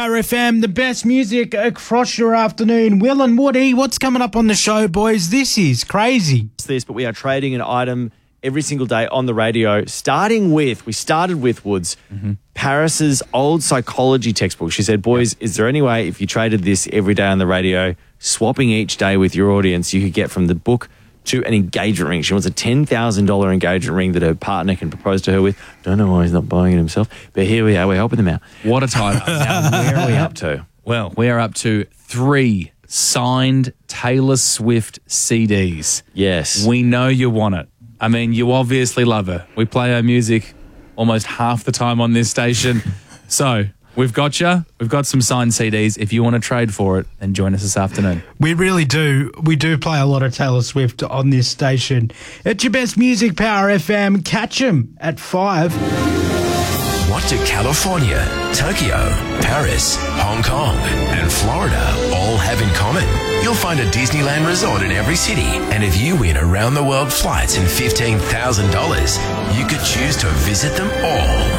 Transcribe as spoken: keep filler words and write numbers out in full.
Power F M, the best music across your afternoon. Will and Woody, what's coming up on the show, boys? This is crazy. This, but we are trading an item every single day on the radio, starting with, we started with Woods, mm-hmm. Paris's old psychology textbook. She said, boys, is there any way if you traded this every day on the radio, swapping each day with your audience, you could get from the book to an engagement ring? She wants a ten thousand dollars engagement ring that her partner can propose to her with. Don't know why he's not buying it himself, but here we are. We're helping them out. What a time. Now, where are we up to? Well, we are up to three signed Taylor Swift C Ds. Yes. We know you want it. I mean, you obviously love her. We play her music almost half the time on this station. So we've got you. We've got some signed C Ds. If you want to trade for it, then join us this afternoon. We really do. We do play a lot of Taylor Swift on this station. It's your best music, Power F M. Catch 'em at five. What do California, Tokyo, Paris, Hong Kong, and Florida all have in common? You'll find a Disneyland resort in every city. And if you win around-the-world flights and fifteen thousand dollars, you could choose to visit them all.